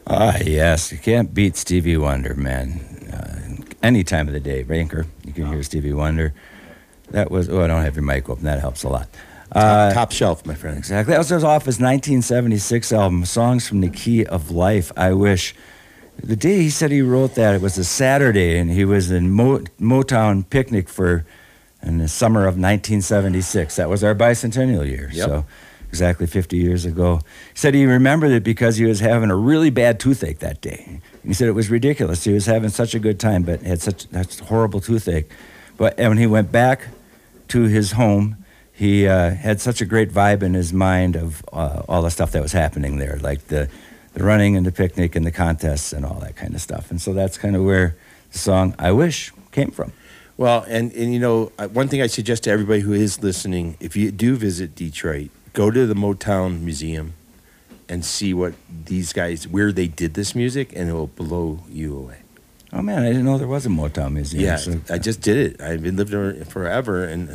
Ah, yes. You can't beat Stevie Wonder, man. Any time of the day, Ranker, you can hear Stevie Wonder. That was, I don't have your mic open. That helps a lot. Top shelf, my friend. Exactly. That was off his 1976 album, Songs from the Key of Life. I wish. The day he said he wrote that, it was a Saturday, and he was in Motown Picnic in the summer of 1976. That was our bicentennial year. Yep. So exactly 50 years ago. He said he remembered it because he was having a really bad toothache that day. He said it was ridiculous. He was having such a good time, but had such horrible toothache. But when he went back to his home, he had such a great vibe in his mind of all the stuff that was happening there, like the running and the picnic and the contests and all that kind of stuff. And so that's kind of where the song I Wish came from. Well, and one thing I suggest to everybody who is listening, if you do visit Detroit, go to the Motown Museum and see what these guys, where they did this music, and it will blow you away. Oh, man, I didn't know there was a Motown Museum. Yeah, so. I just did it. I've been living there forever, and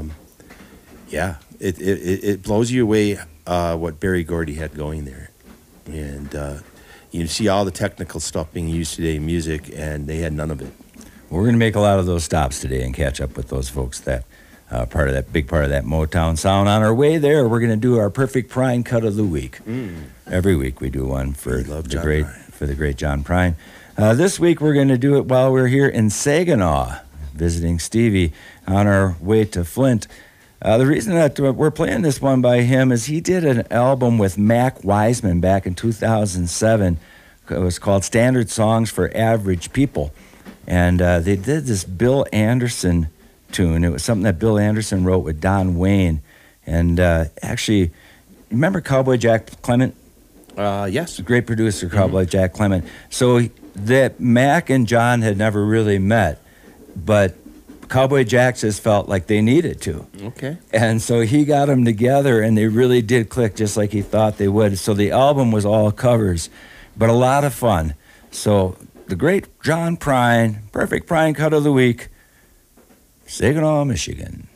it blows you away what Berry Gordy had going there. And you see all the technical stuff being used today in music, and they had none of it. We're going to make a lot of those stops today and catch up with those folks that big part of that Motown sound. On our way there, we're going to do our perfect Prine cut of the week. Every week we do one for the great John Prine. This week we're going to do it while we're here in Saginaw, visiting Stevie on our way to Flint. The reason that we're playing this one by him is he did an album with Mac Wiseman back in 2007. It was called Standard Songs for Average People. And they did this Bill Anderson tune. It was something that Bill Anderson wrote with Don Wayne. And actually, remember Cowboy Jack Clement? Yes. Great producer, Cowboy Jack Clement. So that Mac and John had never really met, but Cowboy Jack just felt like they needed to. Okay. And so he got them together, and they really did click just like he thought they would. So the album was all covers, but a lot of fun. So the great John Prine, perfect Prine cut of the week, Saginaw, Michigan.